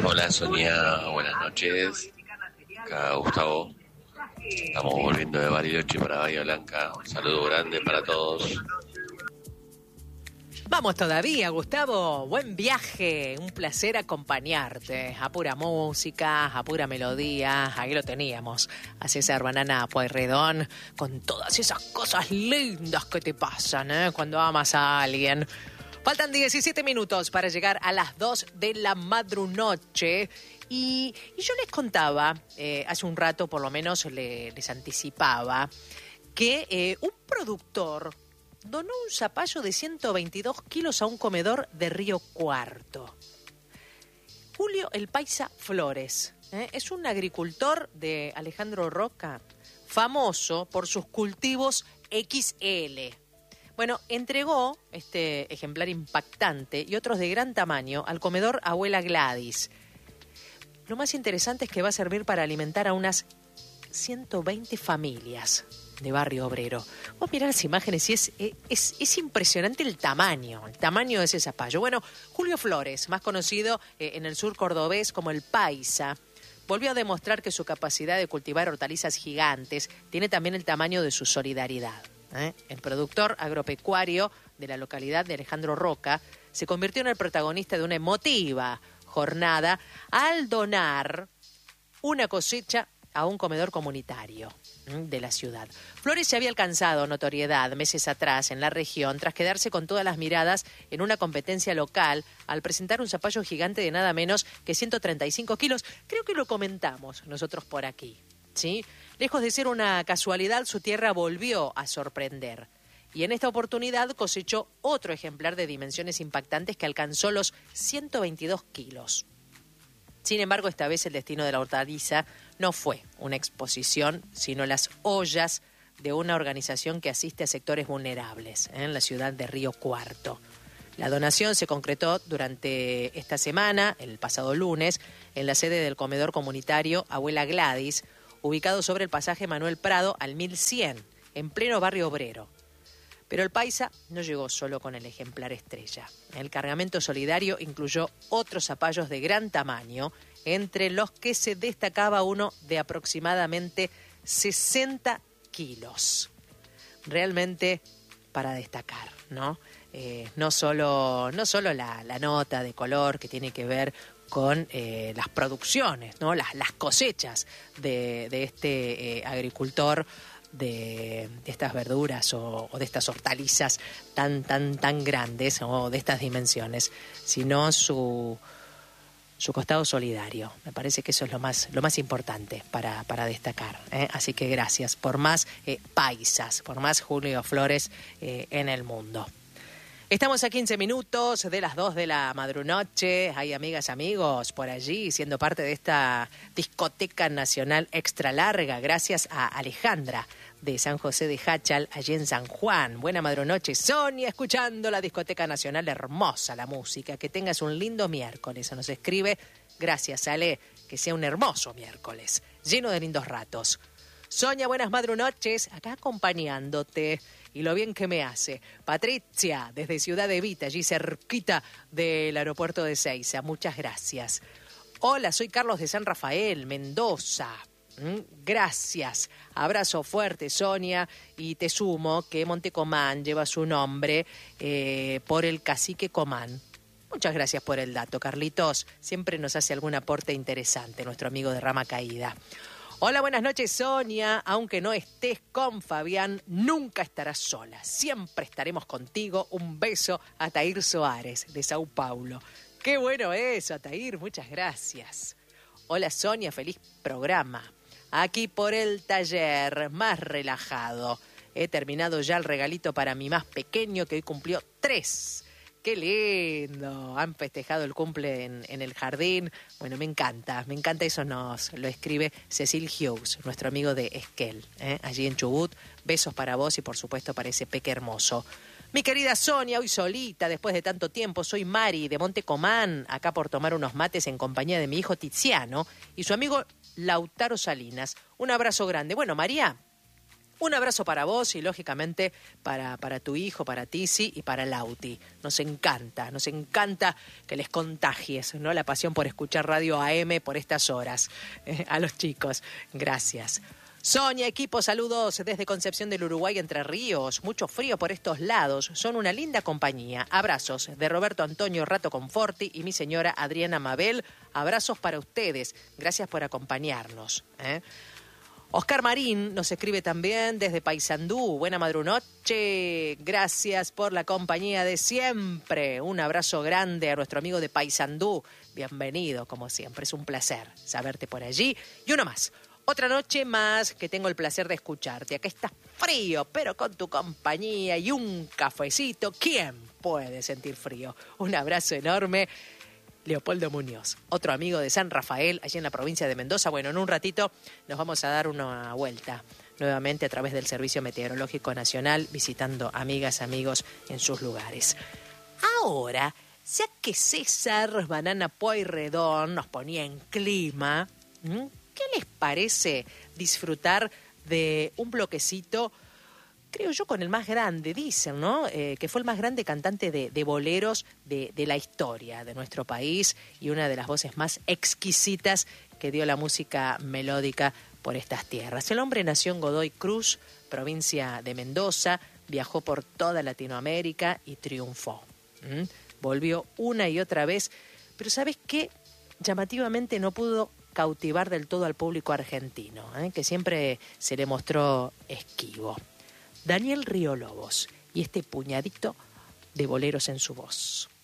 Hola Sonia, buenas noches. Acá Gustavo. Estamos volviendo de Bariloche para Bahía Blanca. Un saludo grande para todos. Vamos todavía, Gustavo. Buen viaje. Un placer acompañarte. A pura música, a pura melodía. Ahí lo teníamos. A César Banana Pueyrredón con todas esas cosas lindas que te pasan, cuando amas a alguien. Faltan 17 minutos para llegar a las 2 de la madrunoche. Y yo les contaba, hace un rato por lo menos les anticipaba, que un productor donó un zapallo de 122 kilos a un comedor de Río Cuarto. Julio El Paisa Flores, es un agricultor de Alejandro Roca, famoso por sus cultivos XL. Bueno, entregó este ejemplar impactante y otros de gran tamaño al comedor Abuela Gladys. Lo más interesante es que va a servir para alimentar a unas 120 familias de Barrio Obrero. Vos mirá las imágenes y es impresionante el tamaño de ese zapallo. Bueno, Julio Flores, más conocido en el sur cordobés como El Paisa, volvió a demostrar que su capacidad de cultivar hortalizas gigantes tiene también el tamaño de su solidaridad. El productor agropecuario de la localidad de Alejandro Roca se convirtió en el protagonista de una emotiva jornada al donar una cosecha a un comedor comunitario de la ciudad. Flores se había alcanzado notoriedad meses atrás en la región tras quedarse con todas las miradas en una competencia local al presentar un zapallo gigante de nada menos que 135 kilos. Creo que lo comentamos nosotros por aquí, ¿sí? Lejos de ser una casualidad, su tierra volvió a sorprender. Y en esta oportunidad cosechó otro ejemplar de dimensiones impactantes que alcanzó los 122 kilos. Sin embargo, esta vez el destino de la hortaliza no fue una exposición, sino las ollas de una organización que asiste a sectores vulnerables en la ciudad de Río Cuarto. La donación se concretó durante esta semana, el pasado lunes, en la sede del comedor comunitario Abuela Gladys, ubicado sobre el pasaje Manuel Prado al 1100, en pleno Barrio Obrero. Pero el Paisa no llegó solo con el ejemplar estrella. El cargamento solidario incluyó otros zapallos de gran tamaño, entre los que se destacaba uno de aproximadamente 60 kilos. Realmente para destacar, ¿no? No solo la nota de color que tiene que ver con las producciones, ¿no? Las cosechas de este agricultor de estas verduras o de estas hortalizas tan grandes o de estas dimensiones, sino su costado solidario. Me parece que eso es lo más importante para destacar, Así que gracias por más paisas, por más Julio Flores en el mundo. Estamos a 15 minutos de las 2 de la madrunoche. Hay amigas, amigos por allí siendo parte de esta discoteca nacional extra larga. Gracias a Alejandra de San José de Jáchal, allí en San Juan. Buena madrunoche, Sonia, escuchando la discoteca nacional. Hermosa la música. Que tengas un lindo miércoles. Nos escribe, gracias Ale, que sea un hermoso miércoles, lleno de lindos ratos. Sonia, buenas madrunoches, acá acompañándote. Y lo bien que me hace. Patricia, desde Ciudad Evita, allí cerquita del aeropuerto de Seiza. Muchas gracias. Hola, soy Carlos de San Rafael, Mendoza. Gracias. Abrazo fuerte, Sonia. Y te sumo que Montecomán lleva su nombre por el cacique Comán. Muchas gracias por el dato, Carlitos. Siempre nos hace algún aporte interesante, nuestro amigo de Rama Caída. Hola, buenas noches, Sonia. Aunque no estés con Fabián, nunca estarás sola. Siempre estaremos contigo. Un beso a Ataír Soares, de Sao Paulo. Qué bueno eso, Ataír. Muchas gracias. Hola, Sonia. Feliz programa. Aquí por el taller, más relajado. He terminado ya el regalito para mi más pequeño, que hoy cumplió 3. ¡Qué lindo! Han festejado el cumple en el jardín. Bueno, me encanta eso. Nos lo escribe Cecil Hughes, nuestro amigo de Esquel, allí en Chubut. Besos para vos y por supuesto para ese peque hermoso. Mi querida Sonia, hoy solita, después de tanto tiempo, soy Mari de Montecomán, acá por tomar unos mates en compañía de mi hijo Tiziano y su amigo Lautaro Salinas. Un abrazo grande. Bueno, María, Un abrazo para vos y, lógicamente, para tu hijo, para Tisi y para Lauti. Nos encanta que les contagies, ¿no?, la pasión por escuchar Radio AM por estas horas. A los chicos, gracias. Sonia, equipo, saludos desde Concepción del Uruguay, Entre Ríos. Mucho frío por estos lados. Son una linda compañía. Abrazos de Roberto Antonio Rato Conforti y mi señora Adriana Mabel. Abrazos para ustedes. Gracias por acompañarnos. Oscar Marín nos escribe también desde Paysandú. Buena madrunoche. Gracias por la compañía de siempre. Un abrazo grande a nuestro amigo de Paysandú. Bienvenido, como siempre. Es un placer saberte por allí. Y uno más. Otra noche más que tengo el placer de escucharte. Acá está frío, pero con tu compañía y un cafecito, ¿quién puede sentir frío? Un abrazo enorme. Leopoldo Muñoz, otro amigo de San Rafael, allí en la provincia de Mendoza. Bueno, en un ratito nos vamos a dar una vuelta nuevamente a través del Servicio Meteorológico Nacional, visitando amigas, amigos en sus lugares. Ahora, ya que César Banana Pueyrredón nos ponía en clima, ¿qué les parece disfrutar de un bloquecito, creo yo, con el más grande, dicen, ¿no? Que fue el más grande cantante de boleros de la historia de nuestro país y una de las voces más exquisitas que dio la música melódica por estas tierras. El hombre nació en Godoy Cruz, provincia de Mendoza, viajó por toda Latinoamérica y triunfó. Volvió una y otra vez, pero ¿sabes qué? Llamativamente no pudo cautivar del todo al público argentino, que siempre se le mostró esquivo. Daniel Río Lobos y este puñadito de boleros en su voz.